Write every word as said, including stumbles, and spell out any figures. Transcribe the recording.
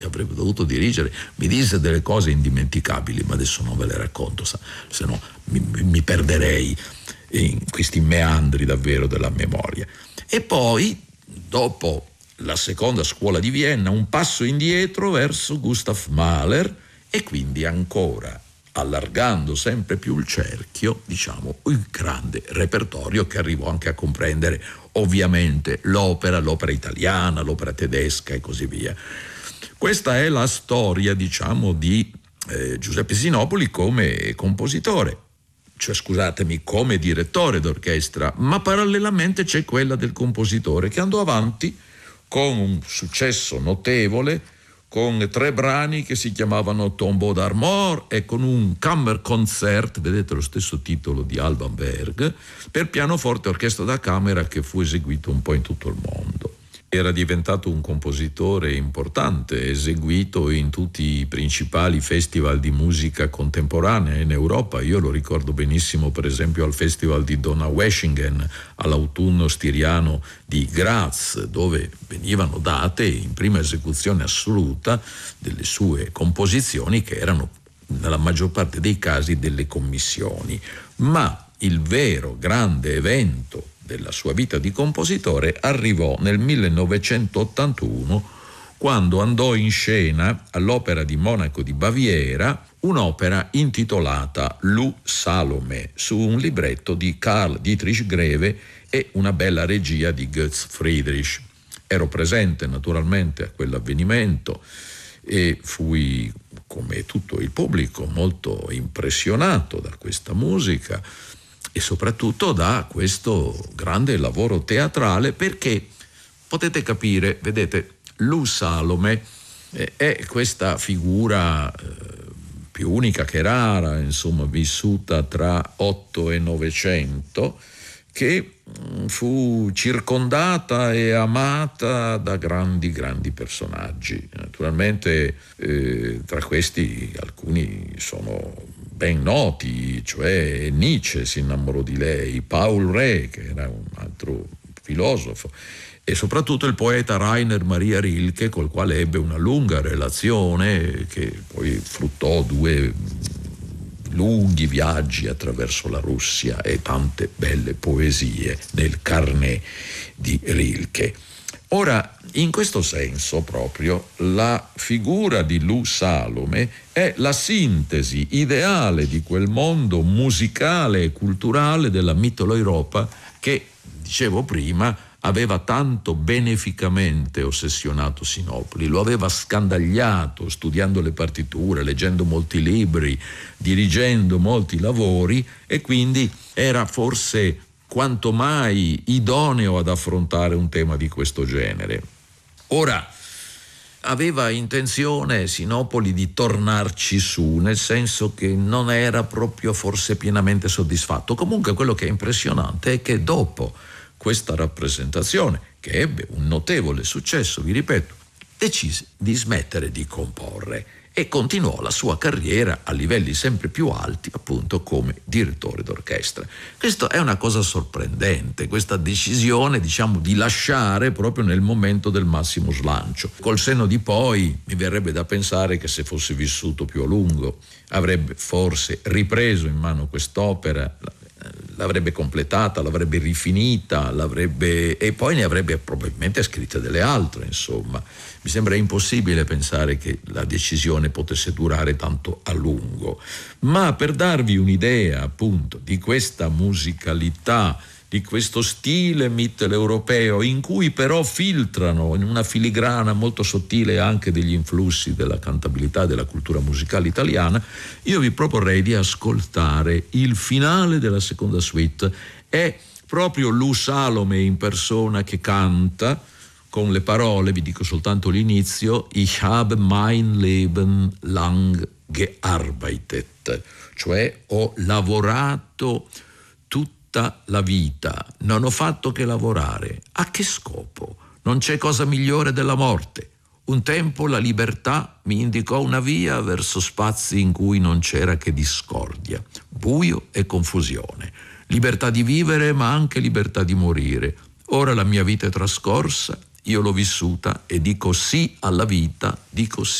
avrebbe dovuto dirigere, mi disse delle cose indimenticabili, ma adesso non ve le racconto, se no mi, mi perderei in questi meandri davvero della memoria. E poi, dopo la seconda scuola di Vienna, un passo indietro verso Gustav Mahler, e quindi ancora allargando sempre più il cerchio, diciamo, il grande repertorio che arrivò anche a comprendere ovviamente l'opera, l'opera italiana, l'opera tedesca e così via. Questa è la storia, diciamo, di eh, Giuseppe Sinopoli come compositore, cioè scusatemi, come direttore d'orchestra, ma parallelamente c'è quella del compositore che andò avanti con un successo notevole, con tre brani che si chiamavano Tombeau d'Armor e con un Kammerkonzert, vedete lo stesso titolo di Alban Berg, per pianoforte e orchestra da camera, che fu eseguito un po' in tutto il mondo. Era diventato un compositore importante, eseguito in tutti i principali festival di musica contemporanea in Europa. Io lo ricordo benissimo, per esempio, al Festival di Donaueschingen, all'autunno stiriano di Graz, dove venivano date in prima esecuzione assoluta delle sue composizioni, che erano nella maggior parte dei casi delle commissioni. Ma il vero grande evento della sua vita di compositore arrivò nel millenovecentottantuno, quando andò in scena all'Opera di Monaco di Baviera un'opera intitolata Lu Salome, su un libretto di Karl Dietrich Greve e una bella regia di Götz Friedrich. Ero presente naturalmente a quell'avvenimento e fui, come tutto il pubblico, molto impressionato da questa musica e soprattutto da questo grande lavoro teatrale, perché potete capire, vedete, Lu Salome eh, è questa figura eh, più unica che rara, insomma, vissuta tra otto e novecento, che mh, fu circondata e amata da grandi, grandi personaggi. Naturalmente eh, tra questi alcuni sono ben noti, cioè Nietzsche si innamorò di lei, Paul Rée, che era un altro filosofo, e soprattutto il poeta Rainer Maria Rilke, col quale ebbe una lunga relazione che poi fruttò due lunghi viaggi attraverso la Russia e tante belle poesie nel carnet di Rilke. Ora, in questo senso proprio, la figura di Lu Salome è la sintesi ideale di quel mondo musicale e culturale della Mitteleuropa che, dicevo prima, aveva tanto beneficamente ossessionato Sinopoli, lo aveva scandagliato studiando le partiture, leggendo molti libri, dirigendo molti lavori, e quindi era forse quanto mai idoneo ad affrontare un tema di questo genere. Ora, aveva intenzione Sinopoli di tornarci su, nel senso che non era proprio forse pienamente soddisfatto. Comunque quello che è impressionante è che dopo questa rappresentazione, che ebbe un notevole successo, vi ripeto, decise di smettere di comporre e continuò la sua carriera a livelli sempre più alti, appunto come direttore d'orchestra. Questa è una cosa sorprendente, questa decisione, diciamo, di lasciare proprio nel momento del massimo slancio. Col senno di poi mi verrebbe da pensare che se fosse vissuto più a lungo avrebbe forse ripreso in mano quest'opera, l'avrebbe completata, l'avrebbe rifinita, l'avrebbe e poi ne avrebbe probabilmente scritte delle altre, insomma. Mi sembra impossibile pensare che la decisione potesse durare tanto a lungo. Ma per darvi un'idea, appunto, di questa musicalità, di questo stile mitteleuropeo, in cui però filtrano in una filigrana molto sottile anche degli influssi della cantabilità e della cultura musicale italiana, io vi proporrei di ascoltare il finale della seconda suite. È proprio Lu Salome in persona che canta, con le parole, vi dico soltanto l'inizio: Ich habe mein Leben lang gearbeitet, cioè ho lavorato tutta la vita, non ho fatto che lavorare. A che scopo? Non c'è cosa migliore della morte. Un tempo la libertà mi indicò una via verso spazi in cui non c'era che discordia, buio e confusione. Libertà di vivere, ma anche libertà di morire. Ora la mia vita è trascorsa io l'ho vissuta e dico sì alla vita, dico sì